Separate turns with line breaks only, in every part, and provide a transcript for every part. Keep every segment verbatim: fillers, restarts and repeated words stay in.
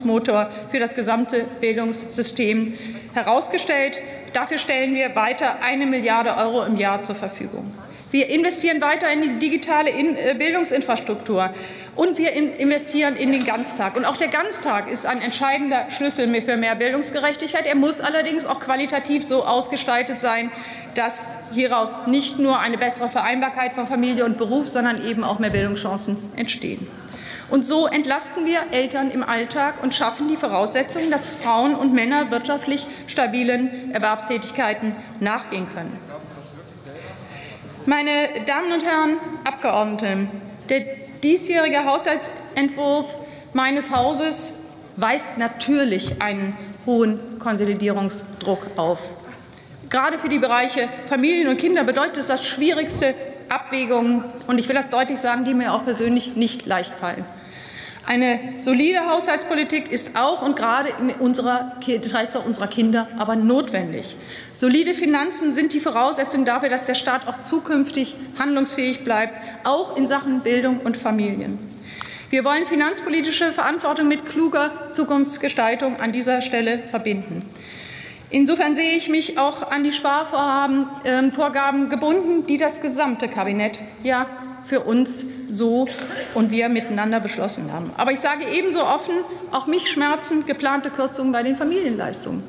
Motor für das gesamte Bildungssystem herausgestellt. Dafür stellen wir weiter eine Milliarde Euro im Jahr zur Verfügung. Wir investieren weiter in die digitale Bildungsinfrastruktur und wir investieren in den Ganztag. Und auch der Ganztag ist ein entscheidender Schlüssel für mehr Bildungsgerechtigkeit. Er muss allerdings auch qualitativ so ausgestaltet sein, dass hieraus nicht nur eine bessere Vereinbarkeit von Familie und Beruf, sondern eben auch mehr Bildungschancen entstehen. Und so entlasten wir Eltern im Alltag und schaffen die Voraussetzungen, dass Frauen und Männer wirtschaftlich stabilen Erwerbstätigkeiten nachgehen können. Meine Damen und Herren Abgeordnete, der diesjährige Haushaltsentwurf meines Hauses weist natürlich einen hohen Konsolidierungsdruck auf. Gerade für die Bereiche Familien und Kinder bedeutet es das schwierigste Abwägungen, und ich will das deutlich sagen, die mir auch persönlich nicht leicht fallen. Eine solide Haushaltspolitik ist auch und gerade in unserer Interesse unserer Kinder aber notwendig. Solide Finanzen sind die Voraussetzung dafür, dass der Staat auch zukünftig handlungsfähig bleibt, auch in Sachen Bildung und Familien. Wir wollen finanzpolitische Verantwortung mit kluger Zukunftsgestaltung an dieser Stelle verbinden. Insofern sehe ich mich auch an die Sparvorhaben, äh, Vorgaben gebunden, die das gesamte Kabinett ja für uns so und wir miteinander beschlossen haben. Aber ich sage ebenso offen, auch mich schmerzen geplante Kürzungen bei den Familienleistungen.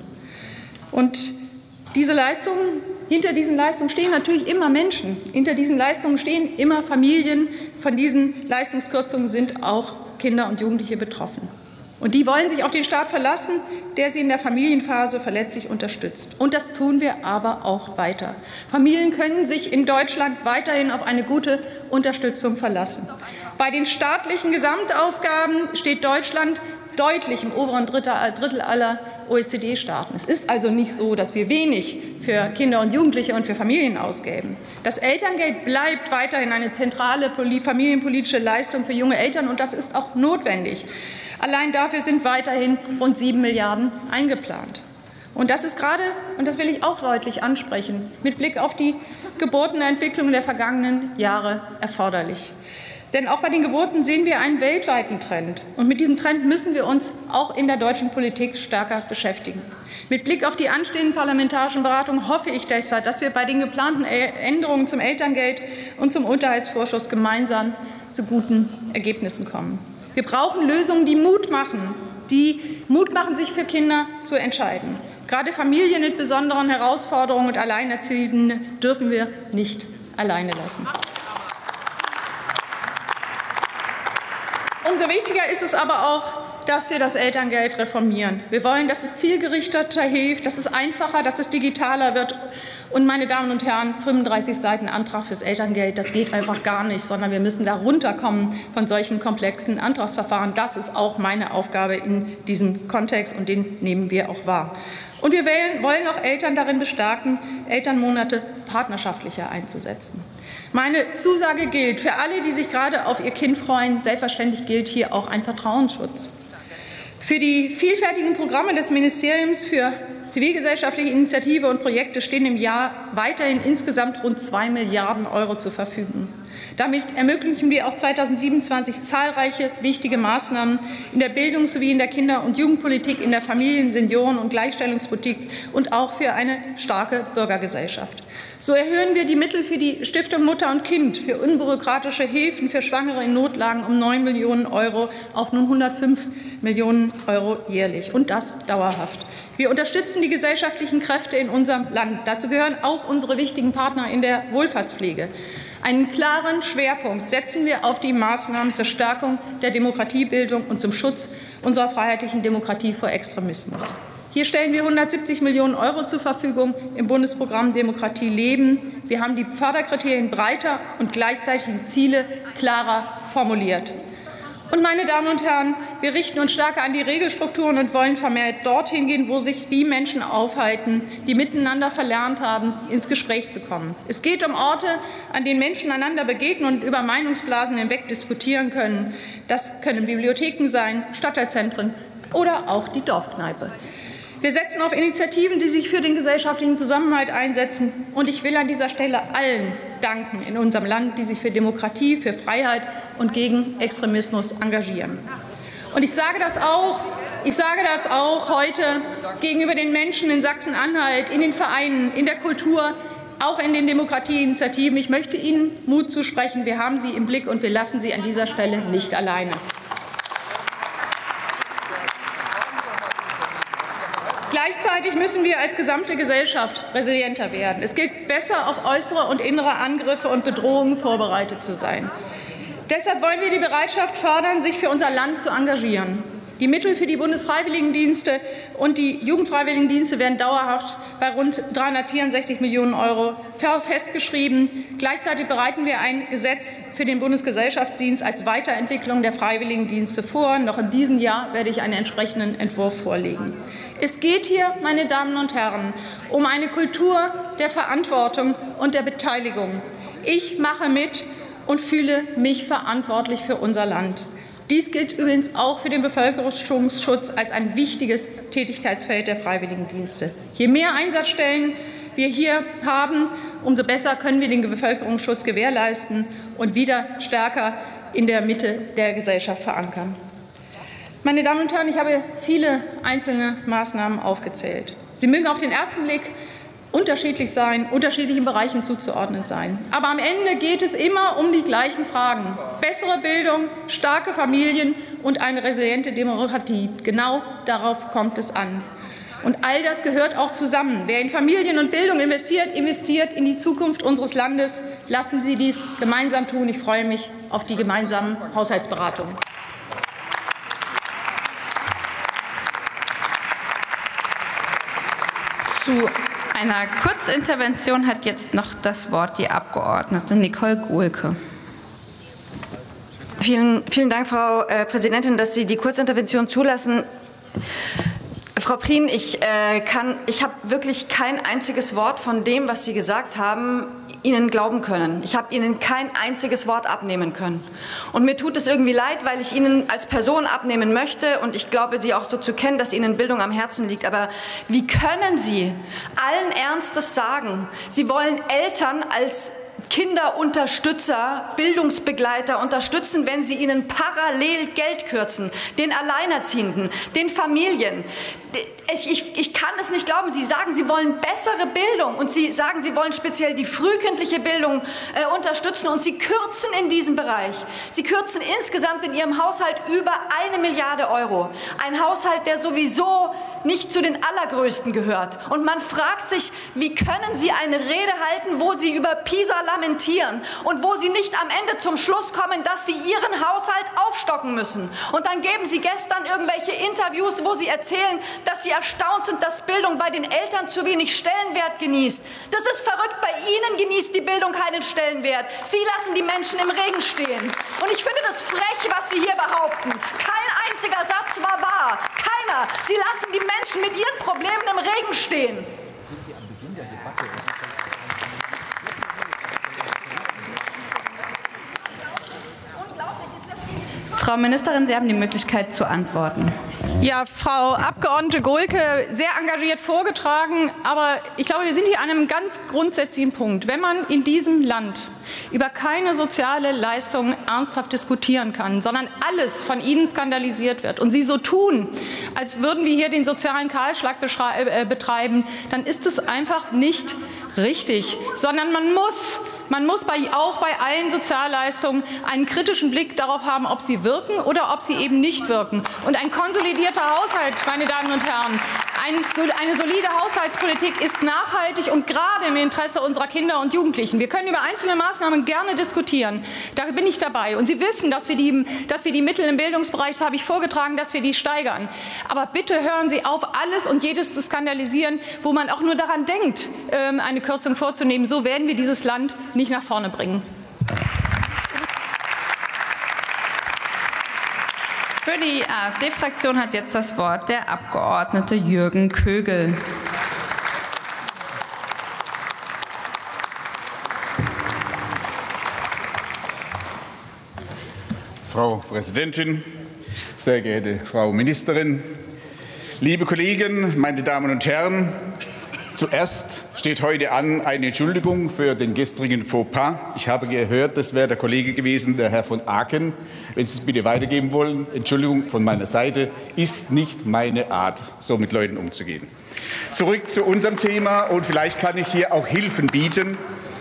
Und diese Leistungen, hinter diesen Leistungen stehen natürlich immer Menschen. Hinter diesen Leistungen stehen immer Familien. Von diesen Leistungskürzungen sind auch Kinder und Jugendliche betroffen. Und die wollen sich auf den Staat verlassen, der sie in der Familienphase verletzlich unterstützt. Und das tun wir aber auch weiter. Familien können sich in Deutschland weiterhin auf eine gute Unterstützung verlassen. Bei den staatlichen Gesamtausgaben steht Deutschland deutlich im oberen Drittel aller O E C D-Staaten. Es ist also nicht so, dass wir wenig für Kinder und Jugendliche und für Familien ausgeben. Das Elterngeld bleibt weiterhin eine zentrale familienpolitische Leistung für junge Eltern, und das ist auch notwendig. Allein dafür sind weiterhin rund sieben Milliarden eingeplant. Und das ist gerade, und das will ich auch deutlich ansprechen, mit Blick auf die Geburtenentwicklung der vergangenen Jahre erforderlich. Denn auch bei den Geburten sehen wir einen weltweiten Trend. Und mit diesem Trend müssen wir uns auch in der deutschen Politik stärker beschäftigen. Mit Blick auf die anstehenden parlamentarischen Beratungen hoffe ich deshalb, dass wir bei den geplanten Änderungen zum Elterngeld und zum Unterhaltsvorschuss gemeinsam zu guten Ergebnissen kommen. Wir brauchen Lösungen, die Mut machen, die Mut machen, sich für Kinder zu entscheiden. Gerade Familien mit besonderen Herausforderungen und Alleinerziehende dürfen wir nicht alleine lassen. Umso wichtiger ist es aber auch, dass wir das Elterngeld reformieren. Wir wollen, dass es zielgerichteter hilft, dass es einfacher, dass es digitaler wird. Und, meine Damen und Herren, fünfunddreißig Seiten Antrag fürs Elterngeld, das geht einfach gar nicht, sondern wir müssen da runterkommen von solchen komplexen Antragsverfahren. Das ist auch meine Aufgabe in diesem Kontext, und den nehmen wir auch wahr. Und wir wollen auch Eltern darin bestärken, Elternmonate partnerschaftlicher einzusetzen. Meine Zusage gilt für alle, die sich gerade auf ihr Kind freuen. Selbstverständlich gilt hier auch ein Vertrauensschutz. Für die vielfältigen Programme des Ministeriums für zivilgesellschaftliche Initiative und Projekte stehen im Jahr weiterhin insgesamt rund zwei Milliarden Euro zur Verfügung. Damit ermöglichen wir auch zweitausendsiebenundzwanzig zahlreiche wichtige Maßnahmen in der Bildungs- sowie in der Kinder- und Jugendpolitik, in der Familien-, Senioren- und Gleichstellungspolitik und auch für eine starke Bürgergesellschaft. So erhöhen wir die Mittel für die Stiftung Mutter und Kind für unbürokratische Hilfen für Schwangere in Notlagen um neun Millionen Euro auf nun hundertfünf Millionen Euro jährlich, und das dauerhaft. Wir unterstützen die gesellschaftlichen Kräfte in unserem Land. Dazu gehören auch unsere wichtigen Partner in der Wohlfahrtspflege. Einen klaren Schwerpunkt setzen wir auf die Maßnahmen zur Stärkung der Demokratiebildung und zum Schutz unserer freiheitlichen Demokratie vor Extremismus. Hier stellen wir hundertsiebzig Millionen Euro zur Verfügung im Bundesprogramm Demokratie leben. Wir haben die Förderkriterien breiter und gleichzeitig die Ziele klarer formuliert. Und, meine Damen und Herren, wir richten uns stärker an die Regelstrukturen und wollen vermehrt dorthin gehen, wo sich die Menschen aufhalten, die miteinander verlernt haben, ins Gespräch zu kommen. Es geht um Orte, an denen Menschen einander begegnen und über Meinungsblasen hinweg diskutieren können. Das können Bibliotheken sein, Stadtteilzentren oder auch die Dorfkneipe. Wir setzen auf Initiativen, die sich für den gesellschaftlichen Zusammenhalt einsetzen. Und ich will an dieser Stelle allen danken in unserem Land, die sich für Demokratie, für Freiheit und gegen Extremismus engagieren. Und ich sage das auch Ich sage das auch heute gegenüber den Menschen in Sachsen-Anhalt, in den Vereinen, in der Kultur, auch in den Demokratieinitiativen. Ich möchte Ihnen Mut zusprechen. Wir haben Sie im Blick, und wir lassen Sie an dieser Stelle nicht alleine. Gleichzeitig müssen wir als gesamte Gesellschaft resilienter werden. Es gilt, besser auf äußere und innere Angriffe und Bedrohungen vorbereitet zu sein. Deshalb wollen wir die Bereitschaft fördern, sich für unser Land zu engagieren. Die Mittel für die Bundesfreiwilligendienste und die Jugendfreiwilligendienste werden dauerhaft bei rund dreihundertvierundsechzig Millionen Euro festgeschrieben. Gleichzeitig bereiten wir ein Gesetz für den Bundesgesellschaftsdienst als Weiterentwicklung der Freiwilligendienste vor. Noch in diesem Jahr werde ich einen entsprechenden Entwurf vorlegen. Es geht hier, meine Damen und Herren, um eine Kultur der Verantwortung und der Beteiligung. Ich mache mit und fühle mich verantwortlich für unser Land. Dies gilt übrigens auch für den Bevölkerungsschutz als ein wichtiges Tätigkeitsfeld der Freiwilligendienste. Je mehr Einsatzstellen wir hier haben, umso besser können wir den Bevölkerungsschutz gewährleisten und wieder stärker in der Mitte der Gesellschaft verankern. Meine Damen und Herren, ich habe viele einzelne Maßnahmen aufgezählt. Sie mögen auf den ersten Blick unterschiedlich sein, unterschiedlichen Bereichen zuzuordnen sein. Aber am Ende geht es immer um die gleichen Fragen. Bessere Bildung, starke Familien und eine resiliente Demokratie. Genau darauf kommt es an. Und all das gehört auch zusammen. Wer in Familien und Bildung investiert, investiert in die Zukunft unseres Landes. Lassen Sie dies gemeinsam tun. Ich freue mich auf die gemeinsamen Haushaltsberatungen.
Zu einer Kurzintervention hat jetzt noch das Wort die Abgeordnete Nicole Gohlke.
Vielen, vielen Dank, Frau äh, Präsidentin, dass Sie die Kurzintervention zulassen. Frau Prien, ich, äh, kann, ich habe wirklich kein einziges Wort von dem, was Sie gesagt haben, Ihnen glauben können. Ich habe Ihnen kein einziges Wort abnehmen können. Und mir tut es irgendwie leid, weil ich Ihnen als Person abnehmen möchte und ich glaube, Sie auch so zu kennen, dass Ihnen Bildung am Herzen liegt. Aber wie können Sie allen Ernstes sagen, Sie wollen Eltern als Kinderunterstützer, Bildungsbegleiter unterstützen, wenn Sie ihnen parallel Geld kürzen, den Alleinerziehenden, den Familien. Ich, ich, ich kann es nicht glauben. Sie sagen, Sie wollen bessere Bildung und Sie sagen, Sie wollen speziell die frühkindliche Bildung äh, unterstützen und Sie kürzen in diesem Bereich. Sie kürzen insgesamt in Ihrem Haushalt über eine Milliarde Euro. Ein Haushalt, der sowieso nicht zu den allergrößten gehört. Und man fragt sich, wie können Sie eine Rede halten, wo Sie über PISA lamentieren und wo Sie nicht am Ende zum Schluss kommen, dass Sie Ihren Haushalt aufstocken müssen. Und dann geben Sie gestern irgendwelche Interviews, wo Sie erzählen, dass Sie erstaunt sind, dass Bildung bei den Eltern zu wenig Stellenwert genießt. Das ist verrückt. Bei Ihnen genießt die Bildung keinen Stellenwert. Sie lassen die Menschen im Regen stehen. Und ich finde das frech, was Sie hier behaupten. Kein einziger Satz war wahr. Keiner. Sie lassen die Menschen mit ihren Problemen im Regen stehen.
Frau Ministerin, Sie haben die Möglichkeit zu antworten.
Ja, Frau Abgeordnete Gohlke, sehr engagiert vorgetragen. Aber ich glaube, wir sind hier an einem ganz grundsätzlichen Punkt. Wenn man in diesem Land über keine soziale Leistung ernsthaft diskutieren kann, sondern alles von Ihnen skandalisiert wird und Sie so tun, als würden wir hier den sozialen Kahlschlag betreiben, dann ist es einfach nicht richtig, sondern man muss Man muss bei, auch bei allen Sozialleistungen einen kritischen Blick darauf haben, ob sie wirken oder ob sie eben nicht wirken. Und ein konsolidierter Haushalt, meine Damen und Herren, ein, eine solide Haushaltspolitik ist nachhaltig und gerade im Interesse unserer Kinder und Jugendlichen. Wir können über einzelne Maßnahmen gerne diskutieren. Da bin ich dabei. Und Sie wissen, dass wir die, dass wir die Mittel im Bildungsbereich, das habe ich vorgetragen, dass wir die steigern. Aber bitte hören Sie auf, alles und jedes zu skandalisieren, wo man auch nur daran denkt, eine Kürzung vorzunehmen. So werden wir dieses Land nicht nach vorne bringen.
Für die AfD-Fraktion hat jetzt das Wort der Abgeordnete Jürgen Kögel.
Frau Präsidentin, sehr geehrte Frau Ministerin, liebe Kollegen, meine Damen und Herren! Zuerst steht heute an eine Entschuldigung für den gestrigen Fauxpas. Ich habe gehört, das wäre der Kollege gewesen, der Herr von Aken. Wenn Sie es bitte weitergeben wollen, Entschuldigung von meiner Seite, ist nicht meine Art, so mit Leuten umzugehen. Zurück zu unserem Thema, und vielleicht kann ich hier auch Hilfen bieten.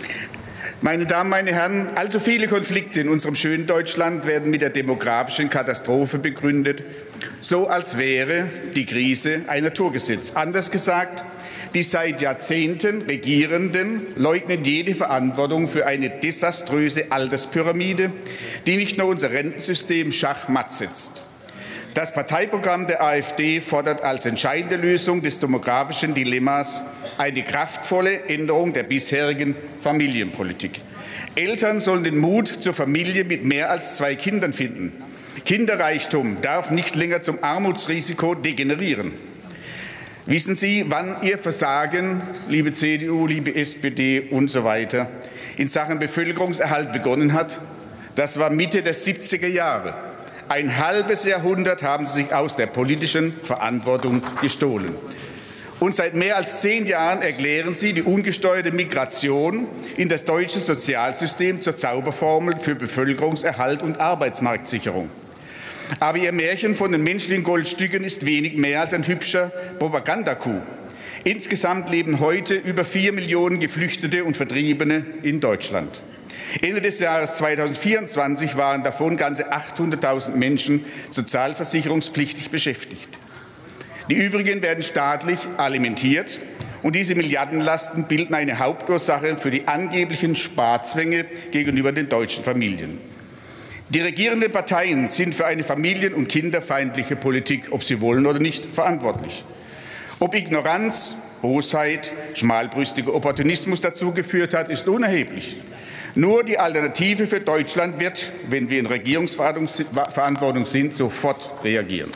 Meine Damen, meine Herren, allzu viele Konflikte in unserem schönen Deutschland werden mit der demografischen Katastrophe begründet, so als wäre die Krise ein Naturgesetz. Anders gesagt, die seit Jahrzehnten Regierenden leugnen jede Verantwortung für eine desaströse Alterspyramide, die nicht nur unser Rentensystem schachmatt setzt. Das Parteiprogramm der AfD fordert als entscheidende Lösung des demografischen Dilemmas eine kraftvolle Änderung der bisherigen Familienpolitik. Eltern sollen den Mut zur Familie mit mehr als zwei Kindern finden. Kinderreichtum darf nicht länger zum Armutsrisiko degenerieren. Wissen Sie, wann Ihr Versagen, liebe C D U, liebe S P D und so weiter, in Sachen Bevölkerungserhalt begonnen hat? Das war Mitte der siebziger Jahre. Ein halbes Jahrhundert haben Sie sich aus der politischen Verantwortung gestohlen. Und seit mehr als zehn Jahren erklären Sie die ungesteuerte Migration in das deutsche Sozialsystem zur Zauberformel für Bevölkerungserhalt und Arbeitsmarktsicherung. Aber Ihr Märchen von den menschlichen Goldstücken ist wenig mehr als ein hübscher Propagandacoup. Insgesamt leben heute über vier Millionen Geflüchtete und Vertriebene in Deutschland. Ende des Jahres zweitausendvierundzwanzig waren davon ganze achthunderttausend Menschen sozialversicherungspflichtig beschäftigt. Die übrigen werden staatlich alimentiert, und diese Milliardenlasten bilden eine Hauptursache für die angeblichen Sparzwänge gegenüber den deutschen Familien. Die regierenden Parteien sind für eine familien- und kinderfeindliche Politik, ob sie wollen oder nicht, verantwortlich. Ob Ignoranz, Bosheit, schmalbrüstiger Opportunismus dazu geführt hat, ist unerheblich. Nur die Alternative für Deutschland wird, wenn wir in Regierungsverantwortung sind, sofort reagieren.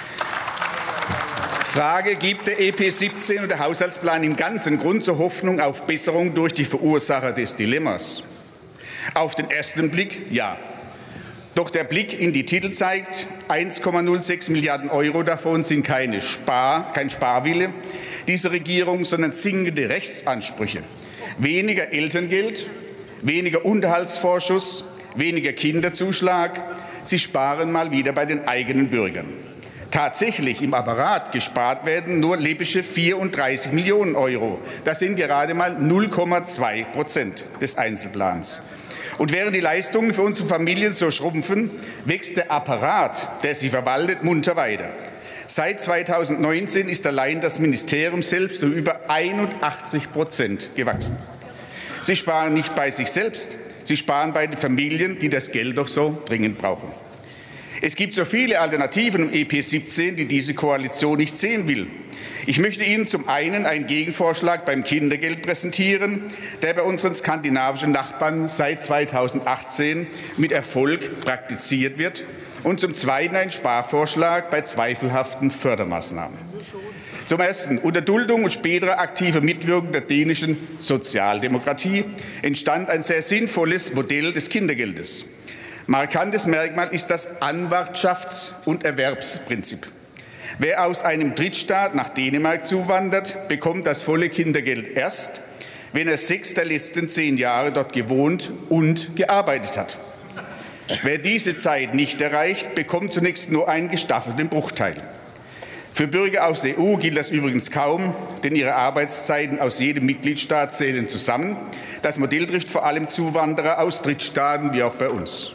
Frage: Gibt der E P siebzehn und der Haushaltsplan im ganzen Grund zur Hoffnung auf Besserung durch die Verursacher des Dilemmas? Auf den ersten Blick ja. Doch der Blick in die Titel zeigt, eins Komma null sechs Milliarden Euro davon sind keine Spar, kein Sparwille dieser Regierung, sondern sinkende Rechtsansprüche. Weniger Elterngeld, weniger Unterhaltsvorschuss, weniger Kinderzuschlag. Sie sparen mal wieder bei den eigenen Bürgern. Tatsächlich im Apparat gespart werden nur läppische vierunddreißig Millionen Euro. Das sind gerade mal null Komma zwei Prozent des Einzelplans. Und während die Leistungen für unsere Familien so schrumpfen, wächst der Apparat, der sie verwaltet, munter weiter. Seit zweitausendneunzehn ist allein das Ministerium selbst um über einundachtzig Prozent gewachsen. Sie sparen nicht bei sich selbst, sie sparen bei den Familien, die das Geld doch so dringend brauchen. Es gibt so viele Alternativen im E P siebzehn, die diese Koalition nicht sehen will. Ich möchte Ihnen zum einen einen Gegenvorschlag beim Kindergeld präsentieren, der bei unseren skandinavischen Nachbarn seit zweitausendachtzehn mit Erfolg praktiziert wird, und zum zweiten einen Sparvorschlag bei zweifelhaften Fördermaßnahmen. Zum Ersten: Unter Duldung und späterer aktiver Mitwirkung der dänischen Sozialdemokratie entstand ein sehr sinnvolles Modell des Kindergeldes. Markantes Merkmal ist das Anwartschafts- und Erwerbsprinzip. Wer aus einem Drittstaat nach Dänemark zuwandert, bekommt das volle Kindergeld erst, wenn er sechs der letzten zehn Jahre dort gewohnt und gearbeitet hat. Wer diese Zeit nicht erreicht, bekommt zunächst nur einen gestaffelten Bruchteil. Für Bürger aus der E U gilt das übrigens kaum, denn ihre Arbeitszeiten aus jedem Mitgliedstaat zählen zusammen. Das Modell trifft vor allem Zuwanderer aus Drittstaaten wie auch bei uns.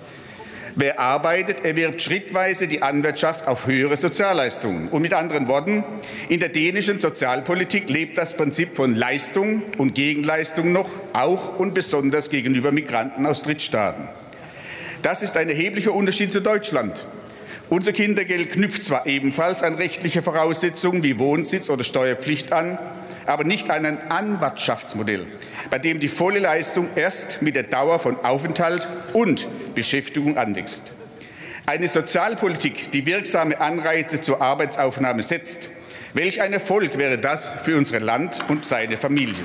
Wer arbeitet, erwirbt schrittweise die Anwärtschaft auf höhere Sozialleistungen. Und mit anderen Worten, in der dänischen Sozialpolitik lebt das Prinzip von Leistung und Gegenleistung noch, auch und besonders gegenüber Migranten aus Drittstaaten. Das ist ein erheblicher Unterschied zu Deutschland. Unser Kindergeld knüpft zwar ebenfalls an rechtliche Voraussetzungen wie Wohnsitz oder Steuerpflicht an, aber nicht an ein Anwartschaftsmodell, bei dem die volle Leistung erst mit der Dauer von Aufenthalt und Beschäftigung anwächst. Eine Sozialpolitik, die wirksame Anreize zur Arbeitsaufnahme setzt. Welch ein Erfolg wäre das für unser Land und seine Familien.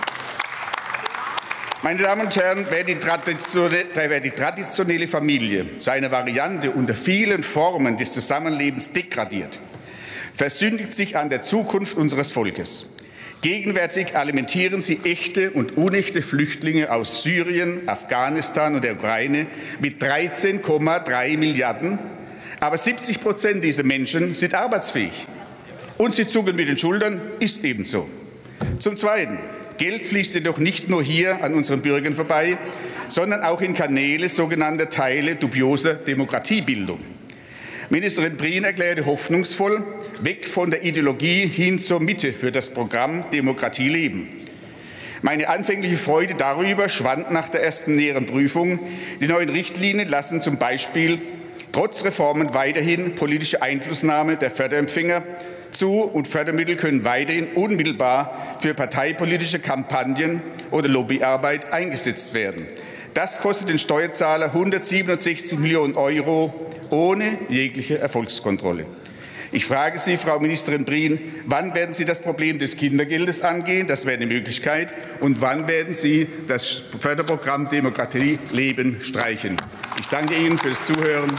Meine Damen und Herren, wer die, wer die traditionelle Familie zu einer Variante unter vielen Formen des Zusammenlebens degradiert, versündigt sich an der Zukunft unseres Volkes. Gegenwärtig alimentieren sie echte und unechte Flüchtlinge aus Syrien, Afghanistan und der Ukraine mit dreizehn Komma drei Milliarden. Aber siebzig Prozent dieser Menschen sind arbeitsfähig. Und sie zucken mit den Schultern, ist ebenso. Zum Zweiten, Geld fließt jedoch nicht nur hier an unseren Bürgern vorbei, sondern auch in Kanäle sogenannter Teile dubioser Demokratiebildung. Ministerin Prien erklärte hoffnungsvoll, weg von der Ideologie hin zur Mitte für das Programm Demokratie leben. Meine anfängliche Freude darüber schwand nach der ersten näheren Prüfung. Die neuen Richtlinien lassen zum Beispiel trotz Reformen weiterhin politische Einflussnahme der Förderempfänger zu, und Fördermittel können weiterhin unmittelbar für parteipolitische Kampagnen oder Lobbyarbeit eingesetzt werden. Das kostet den Steuerzahler hundertsiebenundsechzig Millionen Euro ohne jegliche Erfolgskontrolle. Ich frage Sie, Frau Ministerin Prien, wann werden Sie das Problem des Kindergeldes angehen? Das wäre eine Möglichkeit. Und wann werden Sie das Förderprogramm Demokratie leben streichen? Ich danke Ihnen fürs Zuhören.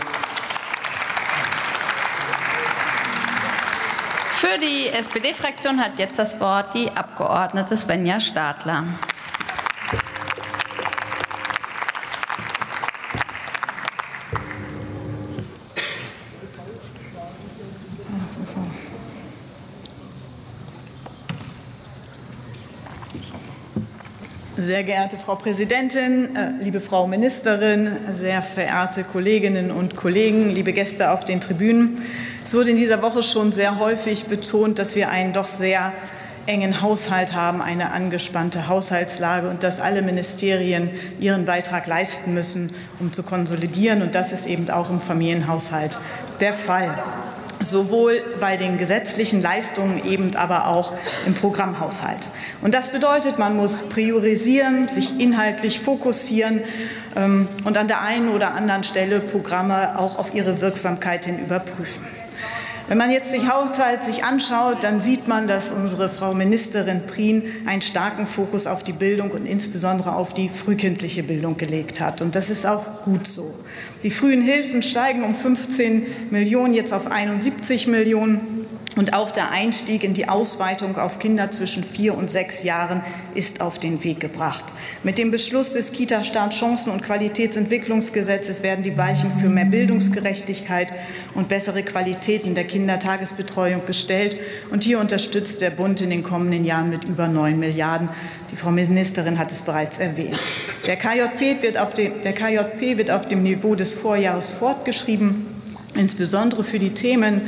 Für die S P D-Fraktion hat jetzt das Wort die Abgeordnete Svenja Stadler.
Sehr geehrte Frau Präsidentin, liebe Frau Ministerin, sehr verehrte Kolleginnen und Kollegen, liebe Gäste auf den Tribünen. Es wurde in dieser Woche schon sehr häufig betont, dass wir einen doch sehr engen Haushalt haben, eine angespannte Haushaltslage und dass alle Ministerien ihren Beitrag leisten müssen, um zu konsolidieren. Und das ist eben auch im Familienhaushalt der Fall. Sowohl bei den gesetzlichen Leistungen, eben aber auch im Programmhaushalt. Und das bedeutet, man muss priorisieren, sich inhaltlich fokussieren ähm, und an der einen oder anderen Stelle Programme auch auf ihre Wirksamkeit hin überprüfen. Wenn man jetzt den Haushalt sich anschaut, dann sieht man, dass unsere Frau Ministerin Prien einen starken Fokus auf die Bildung und insbesondere auf die frühkindliche Bildung gelegt hat. Und das ist auch gut so. Die frühen Hilfen steigen um fünfzehn Millionen, jetzt auf einundsiebzig Millionen. Und auch der Einstieg in die Ausweitung auf Kinder zwischen vier und sechs Jahren ist auf den Weg gebracht. Mit dem Beschluss des Kita-Start Chancen- und Qualitätsentwicklungsgesetzes werden die Weichen für mehr Bildungsgerechtigkeit und bessere Qualität in der Kindertagesbetreuung gestellt. Und hier unterstützt der Bund in den kommenden Jahren mit über neun Milliarden. Die Frau Ministerin hat es bereits erwähnt. Der K J P wird auf dem, der K J P wird auf dem Niveau des Vorjahres fortgeschrieben, insbesondere für die Themen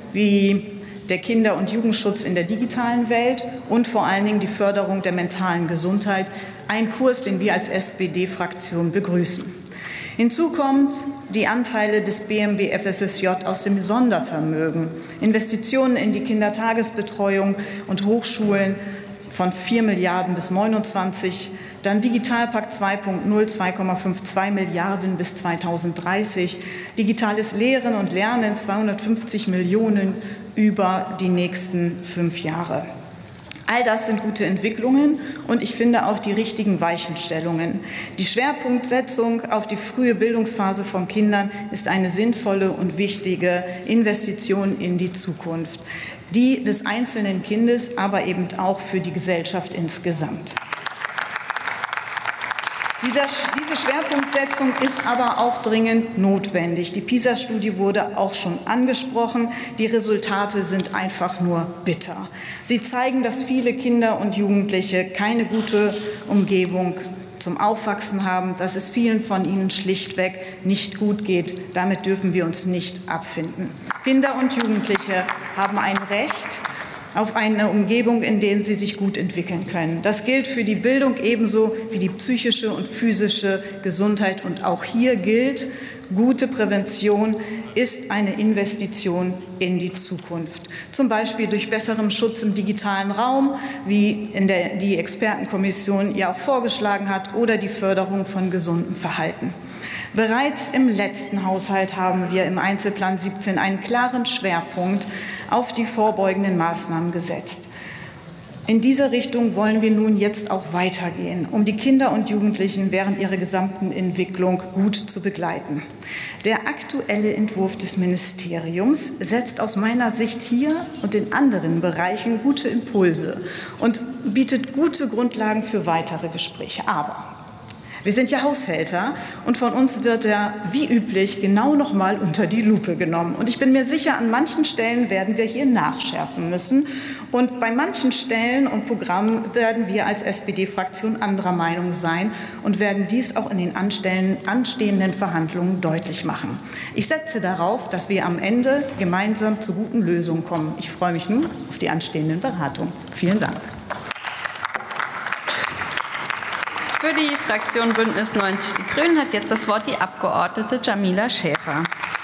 wie der Kinder- und Jugendschutz in der digitalen Welt und vor allen Dingen die Förderung der mentalen Gesundheit, ein Kurs, den wir als S P D-Fraktion begrüßen. Hinzu kommt die Anteile des B M B F S S J aus dem Sondervermögen, Investitionen in die Kindertagesbetreuung und Hochschulen von vier Milliarden bis neunundzwanzig, dann Digitalpakt zwei Punkt null, zwei Komma zweiundfünfzig Milliarden bis zweitausenddreißig, digitales Lehren und Lernen zweihundertfünfzig Millionen über die nächsten fünf Jahre. All das sind gute Entwicklungen und ich finde auch die richtigen Weichenstellungen. Die Schwerpunktsetzung auf die frühe Bildungsphase von Kindern ist eine sinnvolle und wichtige Investition in die Zukunft, die des einzelnen Kindes, aber eben auch für die Gesellschaft insgesamt. Diese Schwerpunktsetzung ist aber auch dringend notwendig. Die PISA-Studie wurde auch schon angesprochen. Die Resultate sind einfach nur bitter. Sie zeigen, dass viele Kinder und Jugendliche keine gute Umgebung zum Aufwachsen haben, dass es vielen von ihnen schlichtweg nicht gut geht. Damit dürfen wir uns nicht abfinden. Kinder und Jugendliche haben ein Recht auf eine Umgebung, in der sie sich gut entwickeln können. Das gilt für die Bildung ebenso wie die psychische und physische Gesundheit. Und auch hier gilt, gute Prävention ist eine Investition in die Zukunft. Zum Beispiel durch besseren Schutz im digitalen Raum, wie in der, die Expertenkommission ja auch vorgeschlagen hat, oder die Förderung von gesundem Verhalten. Bereits im letzten Haushalt haben wir im Einzelplan siebzehn einen klaren Schwerpunkt auf die vorbeugenden Maßnahmen gesetzt. In dieser Richtung wollen wir nun jetzt auch weitergehen, um die Kinder und Jugendlichen während ihrer gesamten Entwicklung gut zu begleiten. Der aktuelle Entwurf des Ministeriums setzt aus meiner Sicht hier und in anderen Bereichen gute Impulse und bietet gute Grundlagen für weitere Gespräche. Aber wir sind ja Haushälter und von uns wird er wie üblich genau noch mal unter die Lupe genommen. Und ich bin mir sicher, an manchen Stellen werden wir hier nachschärfen müssen. Und bei manchen Stellen und Programmen werden wir als S P D-Fraktion anderer Meinung sein und werden dies auch in den anstehenden Verhandlungen deutlich machen. Ich setze darauf, dass wir am Ende gemeinsam zu guten Lösungen kommen. Ich freue mich nun auf die anstehenden Beratungen. Vielen Dank.
Für die Fraktion Bündnis neunzig Die Grünen hat jetzt das Wort die Abgeordnete Jamila Schäfer.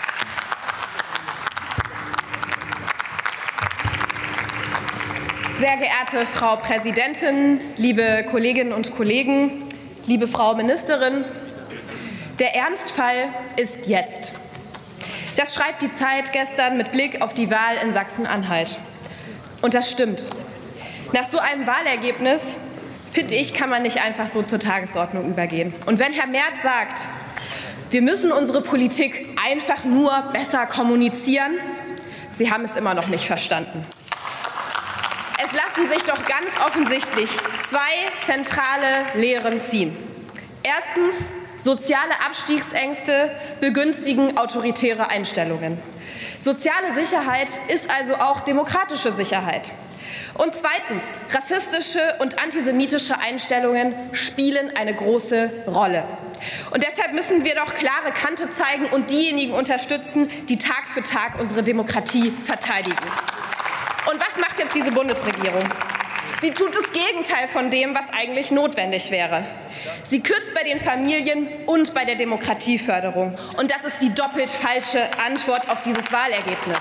Sehr geehrte Frau Präsidentin, liebe Kolleginnen und Kollegen, liebe Frau Ministerin, der Ernstfall ist jetzt. Das schreibt die Zeit gestern mit Blick auf die Wahl in Sachsen-Anhalt. Und das stimmt. Nach so einem Wahlergebnis, finde ich, kann man nicht einfach so zur Tagesordnung übergehen. Und wenn Herr Merz sagt, wir müssen unsere Politik einfach nur besser kommunizieren, Sie haben es immer noch nicht verstanden. Es lassen sich doch ganz offensichtlich zwei zentrale Lehren ziehen. Erstens, soziale Abstiegsängste begünstigen autoritäre Einstellungen. Soziale Sicherheit ist also auch demokratische Sicherheit. Und zweitens, rassistische und antisemitische Einstellungen spielen eine große Rolle. Und deshalb müssen wir doch klare Kante zeigen und diejenigen unterstützen, die Tag für Tag unsere Demokratie verteidigen. Und was macht jetzt diese Bundesregierung? Sie tut das Gegenteil von dem, was eigentlich notwendig wäre. Sie kürzt bei den Familien und bei der Demokratieförderung. Und das ist die doppelt falsche Antwort auf dieses Wahlergebnis.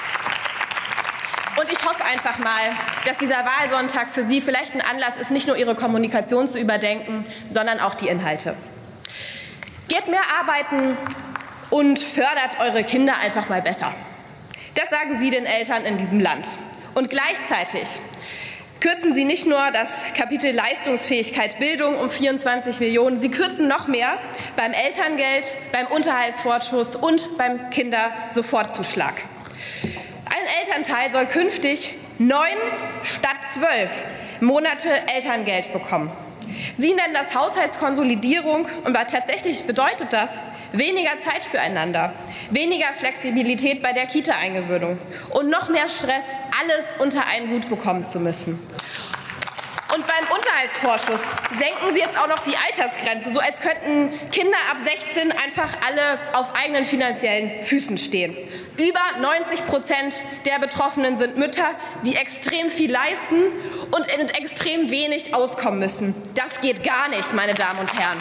Und ich hoffe einfach mal, dass dieser Wahlsonntag für Sie vielleicht ein Anlass ist, nicht nur Ihre Kommunikation zu überdenken, sondern auch die Inhalte. Geht mehr arbeiten und fördert eure Kinder einfach mal besser. Das sagen Sie den Eltern in diesem Land. Und gleichzeitig kürzen Sie nicht nur das Kapitel Leistungsfähigkeit Bildung um vierundzwanzig Millionen, Sie kürzen noch mehr beim Elterngeld, beim Unterhaltsvorschuss und beim Kindersofortzuschlag. Ein Elternteil soll künftig neun statt zwölf Monate Elterngeld bekommen. Sie nennen das Haushaltskonsolidierung, aber tatsächlich bedeutet das weniger Zeit füreinander, weniger Flexibilität bei der Kita-Eingewöhnung und noch mehr Stress, alles unter einen Hut bekommen zu müssen. Und beim Unterhaltsvorschuss senken Sie jetzt auch noch die Altersgrenze, so als könnten Kinder ab sechzehn einfach alle auf eigenen finanziellen Füßen stehen. Über neunzig Prozent der Betroffenen sind Mütter, die extrem viel leisten und mit extrem wenig auskommen müssen. Das geht gar nicht, meine Damen und Herren.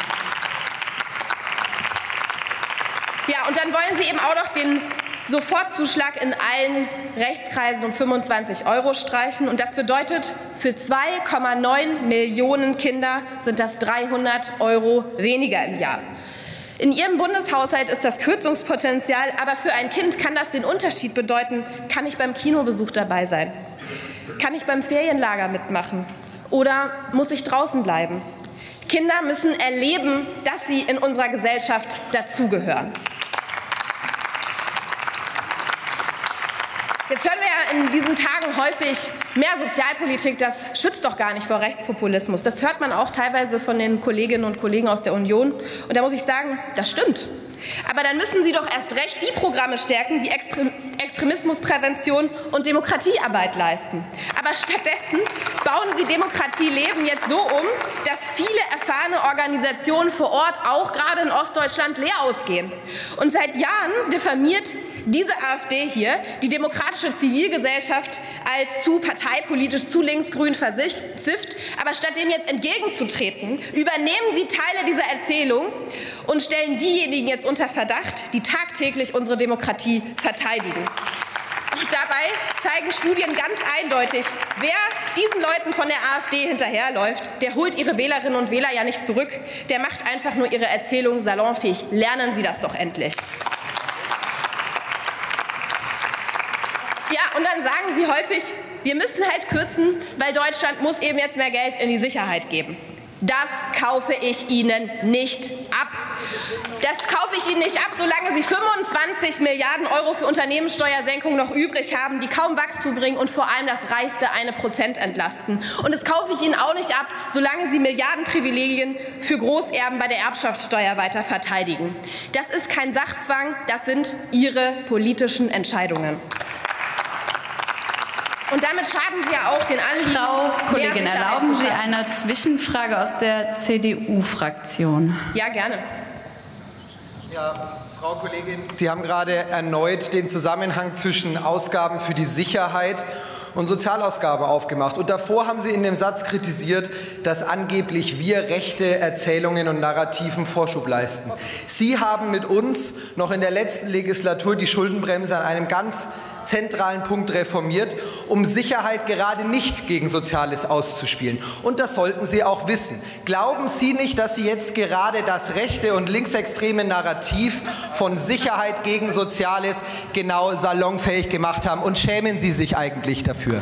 Ja, und dann wollen Sie eben auch noch den Sofortzuschlag in allen Rechtskreisen um fünfundzwanzig Euro streichen. Und das bedeutet, für zwei Komma neun Millionen Kinder sind das dreihundert Euro weniger im Jahr. In Ihrem Bundeshaushalt ist das Kürzungspotenzial, aber für ein Kind kann das den Unterschied bedeuten, kann ich beim Kinobesuch dabei sein? Kann ich beim Ferienlager mitmachen? Oder muss ich draußen bleiben? Kinder müssen erleben, dass sie in unserer Gesellschaft dazugehören. Jetzt hören wir ja in diesen Tagen häufig, mehr Sozialpolitik, das schützt doch gar nicht vor Rechtspopulismus. Das hört man auch teilweise von den Kolleginnen und Kollegen aus der Union. Und da muss ich sagen, das stimmt. Aber dann müssen Sie doch erst recht die Programme stärken, die Extremismusprävention und Demokratiearbeit leisten. Aber stattdessen bauen Sie Demokratieleben jetzt so um, dass viele erfahrene Organisationen vor Ort, auch gerade in Ostdeutschland, leer ausgehen. Und seit Jahren diffamiert diese AfD hier die demokratische Zivilgesellschaft als zu parteipolitisch, zu linksgrün versifft. Aber statt dem jetzt entgegenzutreten, übernehmen Sie Teile dieser Erzählung und stellen diejenigen jetzt unter Verdacht, die tagtäglich unsere Demokratie verteidigen. Und dabei zeigen Studien ganz eindeutig, wer diesen Leuten von der AfD hinterherläuft, der holt ihre Wählerinnen und Wähler ja nicht zurück, der macht einfach nur ihre Erzählung salonfähig. Lernen Sie das doch endlich. Ja, und dann sagen Sie häufig, Wir müssen halt kürzen, weil Deutschland muss eben jetzt mehr Geld in die Sicherheit geben. Das kaufe ich Ihnen nicht ab. Das kaufe ich Ihnen nicht ab, solange Sie fünfundzwanzig Milliarden Euro für Unternehmenssteuersenkung noch übrig haben, die kaum Wachstum bringen und vor allem das reichste eine Prozent entlasten. Und das kaufe ich Ihnen auch nicht ab, solange Sie Milliardenprivilegien für Großerben bei der Erbschaftssteuer weiter verteidigen. Das ist kein Sachzwang, das sind Ihre politischen Entscheidungen. Und damit schaden Sie ja auch den Anliegen.
Frau Kollegin, erlauben Sie eine Zwischenfrage aus der C D U-Fraktion?
Ja, gerne.
Ja, Frau Kollegin, Sie haben gerade erneut den Zusammenhang zwischen Ausgaben für die Sicherheit und Sozialausgaben aufgemacht. Und davor haben Sie in dem Satz kritisiert, dass angeblich wir rechte Erzählungen und Narrativen Vorschub leisten. Sie haben mit uns noch in der letzten Legislatur die Schuldenbremse an einem ganz zentralen Punkt reformiert, um Sicherheit gerade nicht gegen Soziales auszuspielen. Und das sollten Sie auch wissen. Glauben Sie nicht, dass Sie jetzt gerade das rechte und linksextreme Narrativ von Sicherheit gegen Soziales genau salonfähig gemacht haben? Und schämen Sie sich eigentlich dafür?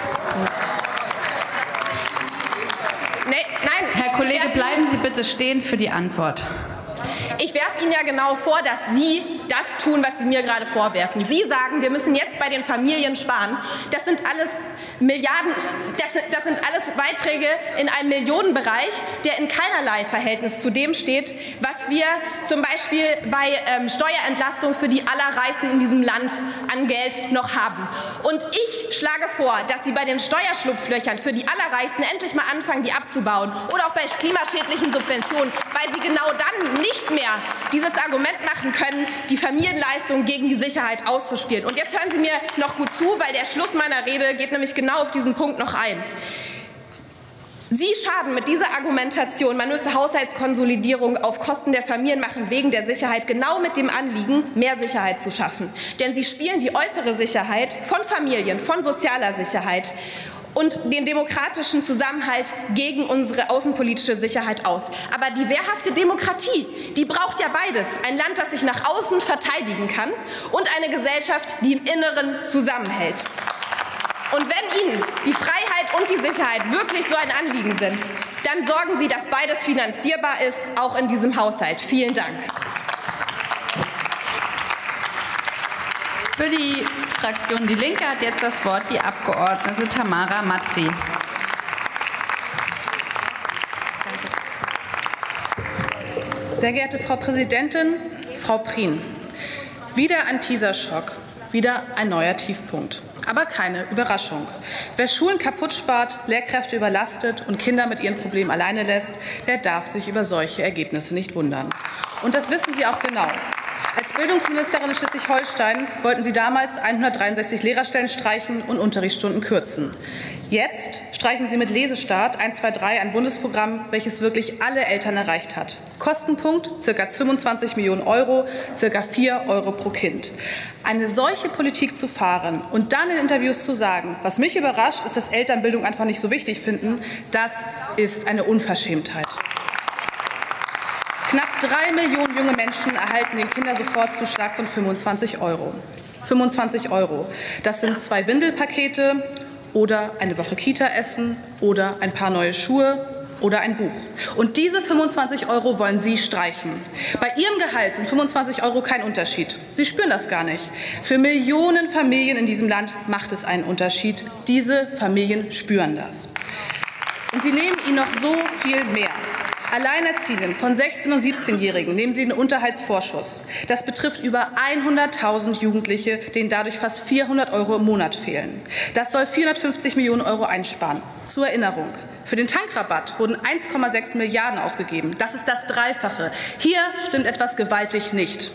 Nee, nein,
Herr Kollege, bleiben Sie bitte stehen für die Antwort.
Ich werfe Ihnen ja genau vor, dass Sie das tun, was Sie mir gerade vorwerfen. Sie sagen, wir müssen jetzt bei den Familien sparen. Das sind alles Milliarden, das sind, das sind alles Beiträge in einem Millionenbereich, der in keinerlei Verhältnis zu dem steht, was wir zum Beispiel bei ähm, Steuerentlastung für die Allerreichsten in diesem Land an Geld noch haben. Und ich schlage vor, dass Sie bei den Steuerschlupflöchern für die Allerreichsten endlich mal anfangen, die abzubauen. Oder auch bei klimaschädlichen Subventionen, weil Sie genau dann nicht mehr dieses Argument machen können, die Familienleistung gegen die Sicherheit auszuspielen. Und jetzt hören Sie mir noch gut zu, weil der Schluss meiner Rede geht nämlich genau auf diesen Punkt noch ein. Sie schaden mit dieser Argumentation, man müsse Haushaltskonsolidierung auf Kosten der Familien machen, wegen der Sicherheit, genau mit dem Anliegen, mehr Sicherheit zu schaffen. Denn Sie spielen die äußere Sicherheit von Familien, von sozialer Sicherheit und den demokratischen Zusammenhalt gegen unsere außenpolitische Sicherheit aus. Aber die wehrhafte Demokratie, die braucht ja beides. Ein Land, das sich nach außen verteidigen kann und eine Gesellschaft, die im Inneren zusammenhält. Und wenn Ihnen die Freiheit und die Sicherheit wirklich so ein Anliegen sind, dann sorgen Sie, dass beides finanzierbar ist, auch in diesem Haushalt. Vielen Dank.
Für die Fraktion Die Linke hat jetzt das Wort die Abgeordnete Tamara Mazzi.
Sehr geehrte Frau Präsidentin, Frau Prien, wieder ein PISA-Schock, wieder ein neuer Tiefpunkt. Aber keine Überraschung. Wer Schulen kaputt spart, Lehrkräfte überlastet und Kinder mit ihren Problemen alleine lässt, der darf sich über solche Ergebnisse nicht wundern. Und das wissen Sie auch genau. Als Bildungsministerin in Schleswig-Holstein wollten Sie damals hundertdreiundsechzig Lehrerstellen streichen und Unterrichtsstunden kürzen. Jetzt streichen Sie mit Lesestart eins zwei drei ein Bundesprogramm, welches wirklich alle Eltern erreicht hat. Kostenpunkt ca. fünfundzwanzig Millionen Euro, ca. vier Euro pro Kind. Eine solche Politik zu fahren und dann in Interviews zu sagen, was mich überrascht, ist, dass Eltern Bildung einfach nicht so wichtig finden, das ist eine Unverschämtheit. Knapp drei Millionen junge Menschen erhalten den Kindersofortzuschlag von fünfundzwanzig Euro. fünfundzwanzig Euro. Das sind zwei Windelpakete oder eine Woche Kita-Essen oder ein paar neue Schuhe oder ein Buch. Und diese fünfundzwanzig Euro wollen Sie streichen. Bei Ihrem Gehalt sind fünfundzwanzig Euro kein Unterschied. Sie spüren das gar nicht. Für Millionen Familien in diesem Land macht es einen Unterschied. Diese Familien spüren das. Und Sie nehmen ihnen noch so viel mehr. Alleinerziehenden von sechzehn- und siebzehnjährigen nehmen Sie den Unterhaltsvorschuss. Das betrifft über hunderttausend Jugendliche, denen dadurch fast vierhundert Euro im Monat fehlen. Das soll vierhundertfünfzig Millionen Euro einsparen. Zur Erinnerung, für den Tankrabatt wurden eins Komma sechs Milliarden ausgegeben. Das ist das Dreifache. Hier stimmt etwas gewaltig nicht.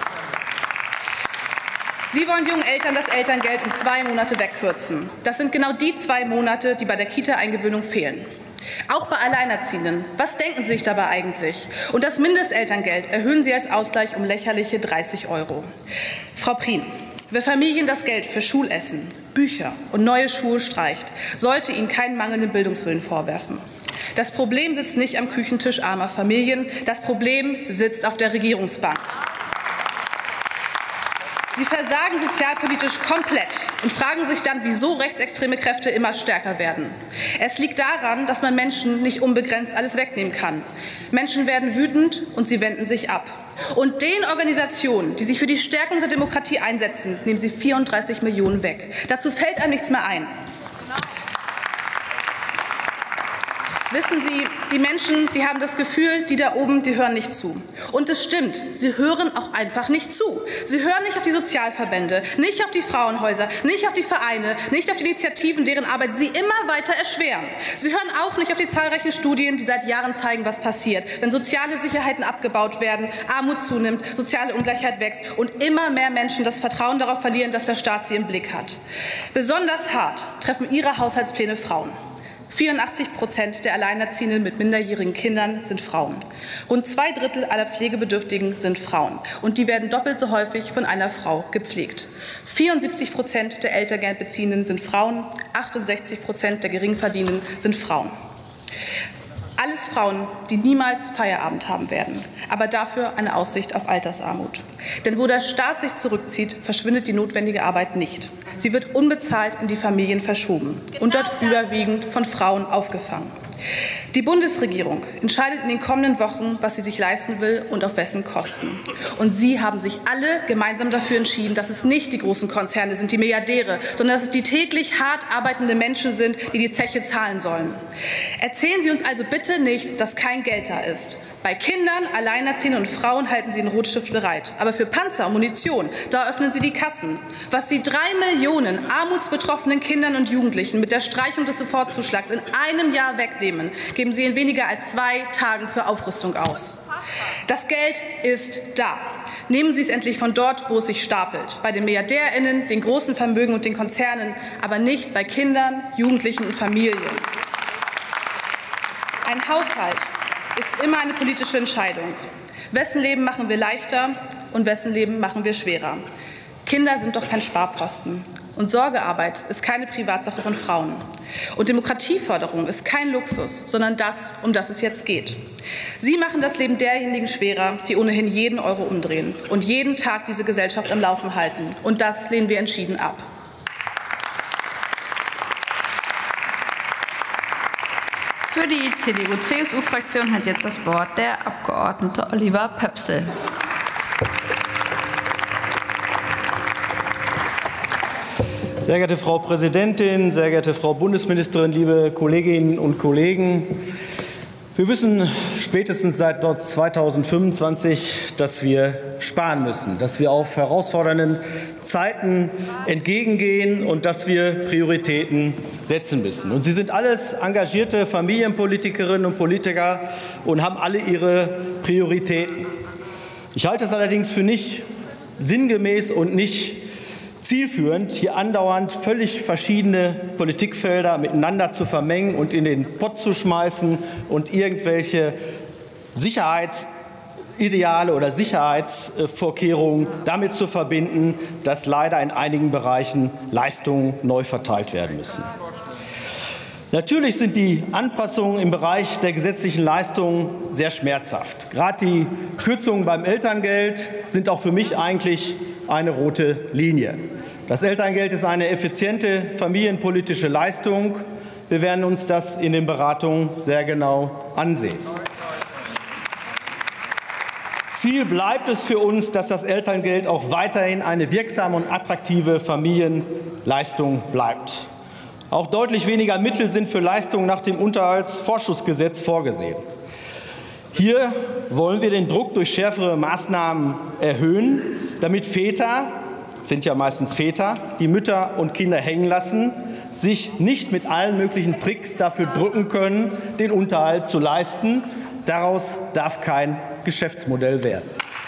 Sie wollen jungen Eltern das Elterngeld um zwei Monate wegkürzen. Das sind genau die zwei Monate, die bei der Kita-Eingewöhnung fehlen. Auch bei Alleinerziehenden. Was denken Sie sich dabei eigentlich? Und das Mindestelterngeld erhöhen Sie als Ausgleich um lächerliche dreißig Euro. Frau Prien, wer Familien das Geld für Schulessen, Bücher und neue Schuhe streicht, sollte ihnen keinen mangelnden Bildungswillen vorwerfen. Das Problem sitzt nicht am Küchentisch armer Familien. Das Problem sitzt auf der Regierungsbank. Sie versagen sozialpolitisch komplett und fragen sich dann, wieso rechtsextreme Kräfte immer stärker werden. Es liegt daran, dass man Menschen nicht unbegrenzt alles wegnehmen kann. Menschen werden wütend und sie wenden sich ab. Und den Organisationen, die sich für die Stärkung der Demokratie einsetzen, nehmen sie vierunddreißig Millionen weg. Dazu fällt einem nichts mehr ein. Wissen Sie, die Menschen, die haben das Gefühl, die da oben, die hören nicht zu. Und es stimmt, sie hören auch einfach nicht zu. Sie hören nicht auf die Sozialverbände, nicht auf die Frauenhäuser, nicht auf die Vereine, nicht auf die Initiativen, deren Arbeit sie immer weiter erschweren. Sie hören auch nicht auf die zahlreichen Studien, die seit Jahren zeigen, was passiert, wenn soziale Sicherheiten abgebaut werden, Armut zunimmt, soziale Ungleichheit wächst und immer mehr Menschen das Vertrauen darauf verlieren, dass der Staat sie im Blick hat. Besonders hart treffen Ihre Haushaltspläne Frauen. vierundachtzig Prozent der Alleinerziehenden mit minderjährigen Kindern sind Frauen. Rund zwei Drittel aller Pflegebedürftigen sind Frauen. Und die werden doppelt so häufig von einer Frau gepflegt. vierundsiebzig Prozent der Elterngeldbeziehenden sind Frauen. achtundsechzig Prozent der Geringverdienenden sind Frauen. Alles Frauen, die niemals Feierabend haben werden, aber dafür eine Aussicht auf Altersarmut. Denn wo der Staat sich zurückzieht, verschwindet die notwendige Arbeit nicht. Sie wird unbezahlt in die Familien verschoben und dort überwiegend von Frauen aufgefangen. Die Bundesregierung entscheidet in den kommenden Wochen, was sie sich leisten will und auf wessen Kosten. Und Sie haben sich alle gemeinsam dafür entschieden, dass es nicht die großen Konzerne sind, die Milliardäre, sondern dass es die täglich hart arbeitenden Menschen sind, die die Zeche zahlen sollen. Erzählen Sie uns also bitte nicht, dass kein Geld da ist. Bei Kindern, Alleinerziehenden und Frauen halten Sie den Rotstift bereit. Aber für Panzer und Munition, da öffnen Sie die Kassen. Was Sie drei Millionen armutsbetroffenen Kindern und Jugendlichen mit der Streichung des Sofortzuschlags in einem Jahr wegnehmen, geben Sie in weniger als zwei Tagen für Aufrüstung aus. Das Geld ist da. Nehmen Sie es endlich von dort, wo es sich stapelt. Bei den MilliardärInnen, den großen Vermögen und den Konzernen, aber nicht bei Kindern, Jugendlichen und Familien. Ein Haushalt ist immer eine politische Entscheidung. Wessen Leben machen wir leichter und wessen Leben machen wir schwerer? Kinder sind doch kein Sparposten. Und Sorgearbeit ist keine Privatsache von Frauen. Und Demokratieförderung ist kein Luxus, sondern das, um das es jetzt geht. Sie machen das Leben derjenigen schwerer, die ohnehin jeden Euro umdrehen und jeden Tag diese Gesellschaft am Laufen halten. Und das lehnen wir entschieden ab.
Für die C D U-C S U-Fraktion hat jetzt das Wort der Abgeordnete Oliver Pöpsel.
Sehr geehrte Frau Präsidentin, sehr geehrte Frau Bundesministerin, liebe Kolleginnen und Kollegen! Wir wissen spätestens seit zweitausendfünfundzwanzig, dass wir sparen müssen, dass wir auf herausfordernden Zeiten entgegengehen und dass wir Prioritäten setzen müssen. Und Sie sind alles engagierte Familienpolitikerinnen und Politiker und haben alle ihre Prioritäten. Ich halte es allerdings für nicht sinngemäß und nicht zielführend, hier andauernd völlig verschiedene Politikfelder miteinander zu vermengen und in den Pott zu schmeißen und irgendwelche Sicherheitsideale oder Sicherheitsvorkehrungen damit zu verbinden, dass leider in einigen Bereichen Leistungen neu verteilt werden müssen. Natürlich sind die Anpassungen im Bereich der gesetzlichen Leistungen sehr schmerzhaft. Gerade die Kürzungen beim Elterngeld sind auch für mich eigentlich eine rote Linie. Das Elterngeld ist eine effiziente familienpolitische Leistung. Wir werden uns das in den Beratungen sehr genau ansehen. Ziel bleibt es für uns, dass das Elterngeld auch weiterhin eine wirksame und attraktive Familienleistung bleibt. Auch deutlich weniger Mittel sind für Leistungen nach dem Unterhaltsvorschussgesetz vorgesehen. Hier wollen wir den Druck durch schärfere Maßnahmen erhöhen, damit Väter, sind ja meistens Väter, die Mütter und Kinder hängen lassen, sich nicht mit allen möglichen Tricks dafür drücken können, den Unterhalt zu leisten. Daraus darf kein Geschäftsmodell werden.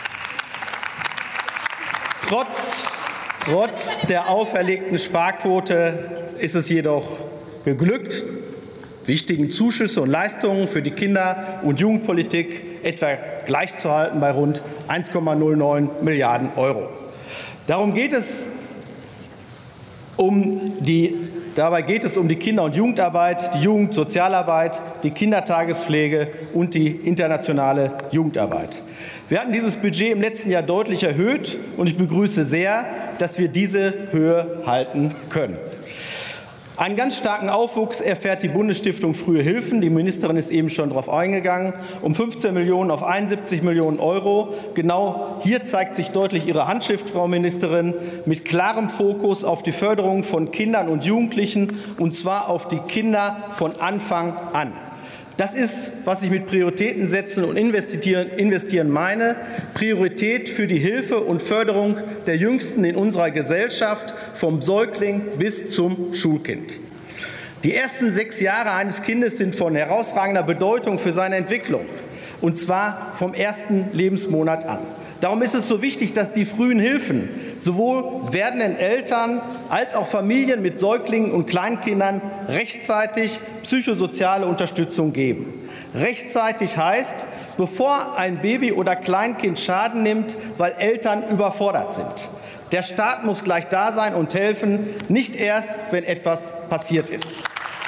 Trotz, trotz der auferlegten Sparquote ist es jedoch geglückt, wichtigen Zuschüsse und Leistungen für die Kinder- und Jugendpolitik etwa gleichzuhalten bei rund eins Komma null neun Milliarden Euro. Darum geht es um die Dabei geht es um die Kinder- und Jugendarbeit, die Jugendsozialarbeit, die Kindertagespflege und die internationale Jugendarbeit. Wir hatten dieses Budget im letzten Jahr deutlich erhöht, und ich begrüße sehr, dass wir diese Höhe halten können. Einen ganz starken Aufwuchs erfährt die Bundesstiftung Frühe Hilfen. Die Ministerin ist eben schon darauf eingegangen. Um fünfzehn Millionen auf einundsiebzig Millionen Euro. Genau hier zeigt sich deutlich Ihre Handschrift, Frau Ministerin, mit klarem Fokus auf die Förderung von Kindern und Jugendlichen, und zwar auf die Kinder von Anfang an. Das ist, was ich mit Prioritäten setzen und investieren, investieren meine. Priorität für die Hilfe und Förderung der Jüngsten in unserer Gesellschaft, vom Säugling bis zum Schulkind. Die ersten sechs Jahre eines Kindes sind von herausragender Bedeutung für seine Entwicklung, und zwar vom ersten Lebensmonat an. Darum ist es so wichtig, dass die frühen Hilfen sowohl werdenden Eltern als auch Familien mit Säuglingen und Kleinkindern rechtzeitig psychosoziale Unterstützung geben. Rechtzeitig heißt, bevor ein Baby oder Kleinkind Schaden nimmt, weil Eltern überfordert sind. Der Staat muss gleich da sein und helfen, nicht erst, wenn etwas passiert ist.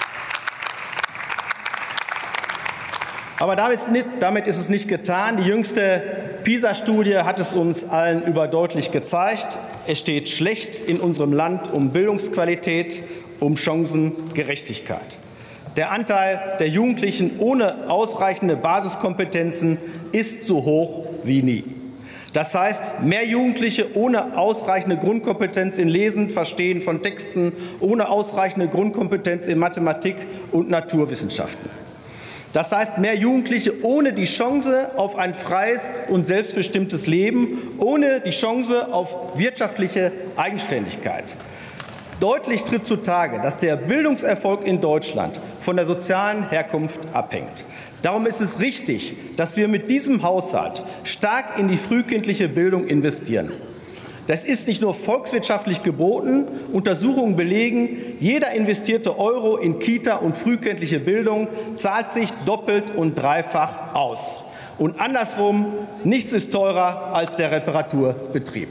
Aber damit ist es nicht getan. Die jüngste PISA-Studie hat es uns allen überdeutlich gezeigt. Es steht schlecht in unserem Land um Bildungsqualität, um Chancengerechtigkeit. Der Anteil der Jugendlichen ohne ausreichende Basiskompetenzen ist so hoch wie nie. Das heißt, mehr Jugendliche ohne ausreichende Grundkompetenz in Lesen, Verstehen von Texten, ohne ausreichende Grundkompetenz in Mathematik und Naturwissenschaften. Das heißt, mehr Jugendliche ohne die Chance auf ein freies und selbstbestimmtes Leben, ohne die Chance auf wirtschaftliche Eigenständigkeit. Deutlich tritt zutage, dass der Bildungserfolg in Deutschland von der sozialen Herkunft abhängt. Darum ist es richtig, dass wir mit diesem Haushalt stark in die frühkindliche Bildung investieren. Das ist nicht nur volkswirtschaftlich geboten. Untersuchungen belegen, jeder investierte Euro in Kita und frühkindliche Bildung zahlt sich doppelt und dreifach aus. Und andersrum, nichts ist teurer als der Reparaturbetrieb.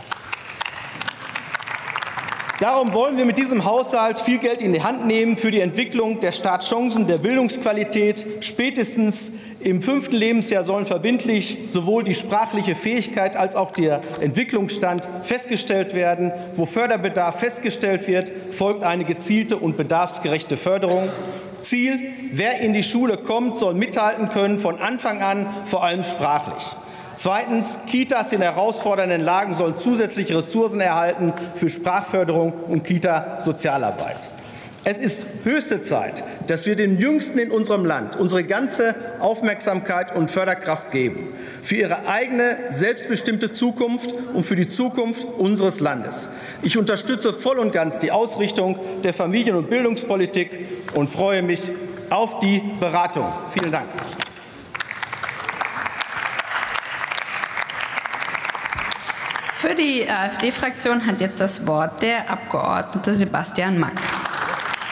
Darum wollen wir mit diesem Haushalt viel Geld in die Hand nehmen für die Entwicklung der Startchancen, der Bildungsqualität. Spätestens im fünften Lebensjahr sollen verbindlich sowohl die sprachliche Fähigkeit als auch der Entwicklungsstand festgestellt werden. Wo Förderbedarf festgestellt wird, folgt eine gezielte und bedarfsgerechte Förderung. Ziel: Wer in die Schule kommt, soll mithalten können, von Anfang an, vor allem sprachlich. Zweitens, Kitas in herausfordernden Lagen sollen zusätzliche Ressourcen erhalten für Sprachförderung und Kita-Sozialarbeit. Es ist höchste Zeit, dass wir den Jüngsten in unserem Land unsere ganze Aufmerksamkeit und Förderkraft geben, für ihre eigene selbstbestimmte Zukunft und für die Zukunft unseres Landes. Ich unterstütze voll und ganz die Ausrichtung der Familien- und Bildungspolitik und freue mich auf die Beratung. Vielen Dank.
Für die AfD-Fraktion hat jetzt das Wort der Abgeordnete Sebastian Mack.